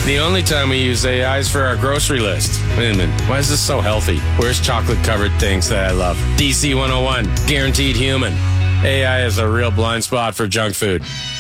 The only time we use AI is for our grocery list. Wait a minute, why is this so healthy? Where's chocolate-covered things that I love? DC 101, guaranteed human. AI is a real blind spot for junk food.